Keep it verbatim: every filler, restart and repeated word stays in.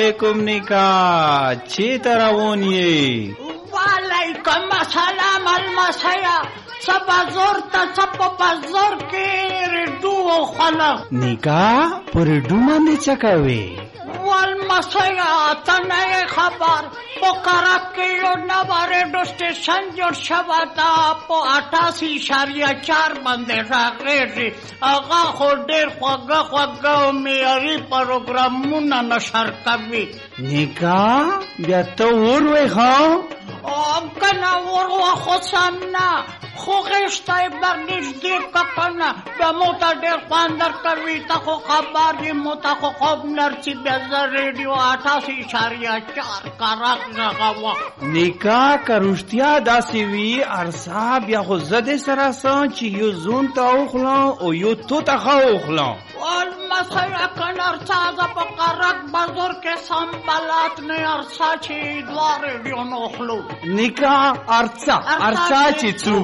علیکم نیکا چیرته روان یې؟ وعلیکم السلام المسیا. څه په زور ته څه په بازار کې ریډو وخوړه. نیکا په ریډو باندې څه کوې؟ والمسیا ته نه یې خبر. په کرک کې یو نوی ریډیو سټیشن جوړ شوی ده په اټاسي اشاریه چار باندې راغېږي. هغه خو ډېر خوږه خوږه او معیاري پروګرامونه نشر کوي. نیکا بیا ته اور وې ښه؟ که نه اور وخو سم نه خو غېږته یې بر نږدې که که نه بیا مو ته ډېر خوند درکوي. ته خو خبر یې مو ته خو خوب نرسي. بیا زه ریډیو اټاسي اشاریه چار کرک غږوم. نیکا که رښتیا داسې وي ارڅه بیا خو زه دې سره څه چې یو زون ته وخورم او یو تو ته ښه وخورم. والمسیا که نه ارڅه زه په کرک بازار کې سم بلد نه ارڅه چې دوه ریډیو نه وخورو. نیکا ارڅه ارڅه چې څو